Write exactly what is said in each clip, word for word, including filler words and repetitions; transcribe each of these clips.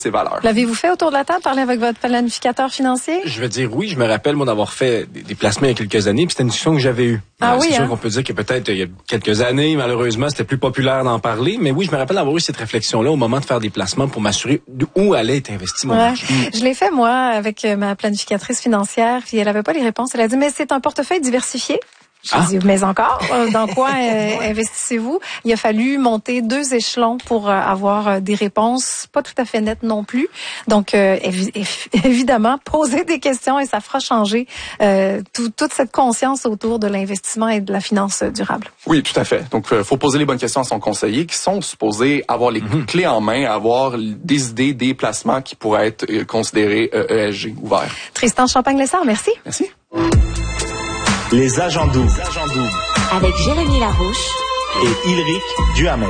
ses valeurs. L'avez-vous fait autour de la table, parler avec votre planificateur financier? Je veux dire oui, je me rappelle moi d'avoir fait des, des placements il y a quelques années, puis c'était une discussion que j'avais eue. Ah euh, oui, c'est hein? sûr qu'on peut dire que peut-être il y a quelques années, malheureusement, c'était plus populaire d'en parler, mais oui, je me rappelle d'avoir eu cette réflexion-là au moment de faire des placements pour m'assurer où allait être investi mon Ouais. argent. Je l'ai fait, moi, avec ma planificatrice financière, puis elle avait pas les réponses. Elle a dit, mais c'est un portefeuille diversifié. J'ai Ah. dit, mais encore, dans quoi euh, investissez-vous? Il a fallu monter deux échelons pour euh, avoir euh, des réponses pas tout à fait nettes non plus. Donc, euh, évi- évidemment, poser des questions et ça fera changer euh, tout, toute cette conscience autour de l'investissement et de la finance durable. Oui, tout à fait. Donc, il faut poser les bonnes questions à son conseiller qui sont supposés avoir les mm-hmm. clés en main, avoir des idées, des placements qui pourraient être euh, considérés euh, E S G ouverts. Tristan Champagne-Lessard, merci. Merci. Les agents doubles. Avec Jérémy Larouche et Ilric Duhamel.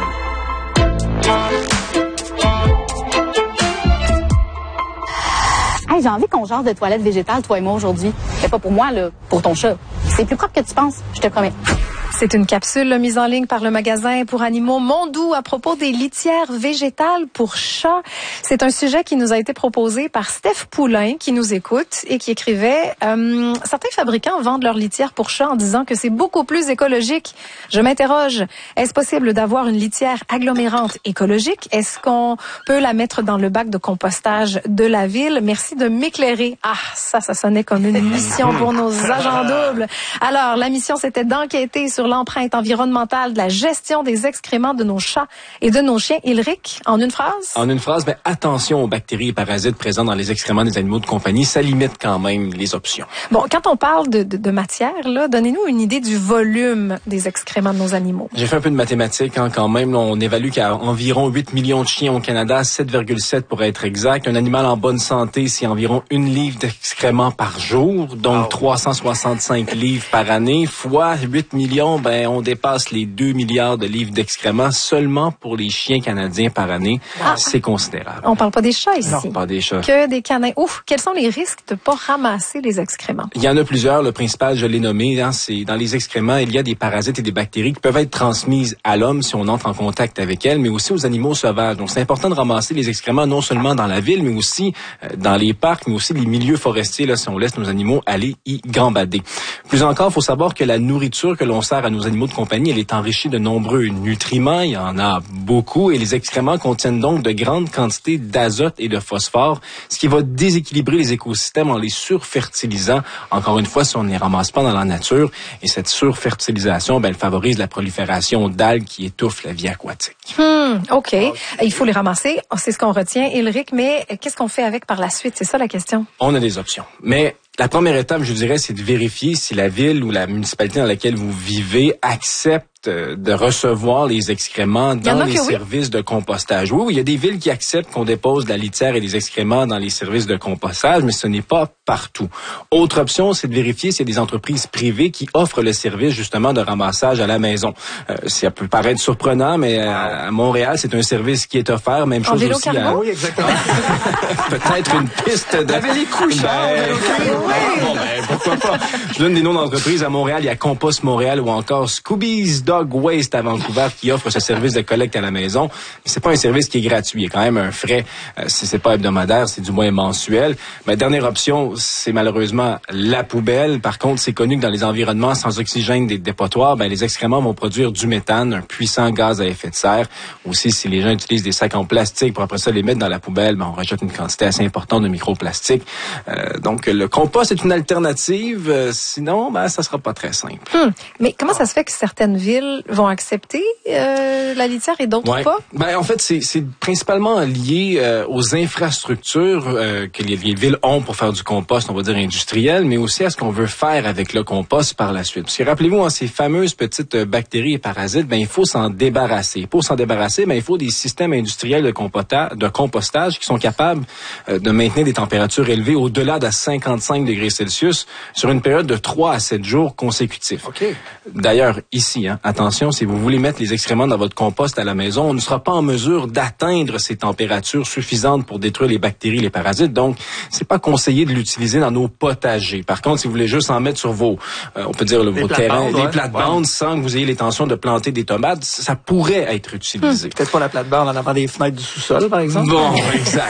Hey, j'ai envie qu'on jase de toilettes végétales, toi et moi, aujourd'hui. Mais pas pour moi, là, pour ton chat. C'est plus propre que tu penses, je te promets. C'est une capsule mise en ligne par le magasin pour animaux Mondou à propos des litières végétales pour chats. C'est un sujet qui nous a été proposé par Steph Poulain, qui nous écoute et qui écrivait euh, « Certains fabricants vendent leurs litières pour chats en disant que c'est beaucoup plus écologique. Je m'interroge, est-ce possible d'avoir une litière agglomérante écologique? Est-ce qu'on peut la mettre dans le bac de compostage de la ville? Merci de m'éclairer. » Ah, ça, ça sonnait comme une mission pour nos agents doubles. Alors, la mission, c'était d'enquêter sur l'empreinte environnementale de la gestion des excréments de nos chats et de nos chiens. Ilric, en une phrase? En une phrase, mais attention aux bactéries et parasites présents dans les excréments des animaux de compagnie. Ça limite quand même les options. Bon, quand on parle de, de, de matière, là, donnez-nous une idée du volume des excréments de nos animaux. J'ai fait un peu de mathématiques hein, quand même. Là, on évalue qu'il y a environ huit millions de chiens au Canada, sept virgule sept pour être exact. Un animal en bonne santé, c'est environ une livre d'excréments par jour, donc wow. trois cent soixante-cinq livres par année, fois huit millions, ben on dépasse les deux milliards de livres d'excréments seulement pour les chiens canadiens par année. Ah. C'est considérable. On parle pas des chats ici. Non, pas des chats. Que des canins. Ouf, quels sont les risques de pas ramasser les excréments? Il y en a plusieurs. Le principal, je l'ai nommé, hein, c'est dans les excréments, il y a des parasites et des bactéries qui peuvent être transmises à l'homme si on entre en contact avec elles, mais aussi aux animaux sauvages. Donc, c'est important de ramasser les excréments non seulement dans la ville, mais aussi euh, dans les parcs, mais aussi les milieux forestiers, là, si on laisse nos animaux aller y gambader. Plus encore, il faut savoir que la nourriture que l'on sert à nos animaux de compagnie, elle est enrichie de nombreux nutriments. Il y en a beaucoup et les excréments contiennent donc de grandes quantités d'azote et de phosphore, ce qui va déséquilibrer les écosystèmes en les surfertilisant. Encore une fois, si on ne les ramasse pas dans la nature, et cette surfertilisation, ben, elle favorise la prolifération d'algues qui étouffent la vie aquatique. Hmm, OK. Il faut les ramasser. C'est ce qu'on retient, Ilric, mais qu'est-ce qu'on fait avec par la suite? C'est ça la question. On a des options. Mais la première étape, je dirais, c'est de vérifier si la ville ou la municipalité dans laquelle vous vivez accepte de recevoir les excréments dans les services oui. de compostage. Oui, oui, il y a des villes qui acceptent qu'on dépose de la litière et des excréments dans les services de compostage, mais ce n'est pas partout. Autre option, c'est de vérifier s'il y a des entreprises privées qui offrent le service justement de ramassage à la maison. Euh, ça peut paraître surprenant, mais à, à Montréal, c'est un service qui est offert. Même en chose vélo aussi. cargo? À... Oui, exactement. Peut-être une piste de... Avec les couches, ben, oui. Bon, ben, pourquoi pas. Je donne des noms d'entreprises. À Montréal, il y a Compost Montréal ou encore Scooby's Dog Waste à Vancouver qui offre ce service de collecte à la maison. C'est pas un service qui est gratuit. Il y a quand même un frais. Euh, si c'est pas hebdomadaire, c'est du moins mensuel. Mais dernière option, c'est malheureusement la poubelle. Par contre, c'est connu que dans les environnements sans oxygène des dépotoirs, ben, les excréments vont produire du méthane, un puissant gaz à effet de serre. Aussi, si les gens utilisent des sacs en plastique pour après ça les mettre dans la poubelle, ben, on rejette une quantité assez importante de microplastiques. Euh, donc, le compost est une alternative. Euh, sinon, ben, ça sera pas très simple. Hum. Mais comment ça se fait que certaines villes vont accepter euh, la litière et d'autres ouais. pas? Ben, en fait, c'est, c'est principalement lié euh, aux infrastructures euh, que les, les villes ont pour faire du compost, on va dire industriel, mais aussi à ce qu'on veut faire avec le compost par la suite. Parce que rappelez-vous, hein, ces fameuses petites bactéries et parasites, ben, il faut s'en débarrasser. Pour s'en débarrasser, ben, il faut des systèmes industriels de, compota- de compostage qui sont capables euh, de maintenir des températures élevées au-delà de cinquante-cinq degrés Celsius sur une période de trois à sept jours consécutifs. Okay. D'ailleurs, ici, hein, à attention, si vous voulez mettre les excréments dans votre compost à la maison, on ne sera pas en mesure d'atteindre ces températures suffisantes pour détruire les bactéries, les parasites. Donc, c'est pas conseillé de l'utiliser dans nos potagers. Par contre, si vous voulez juste en mettre sur vos, euh, on peut dire le, vos terrains, les ouais. plates-bandes, ouais. sans que vous ayez l'intention de planter des tomates, ça pourrait être utilisé. Hum, peut-être pas la plate-bande en avant des fenêtres du sous-sol, par exemple. Bon, exact.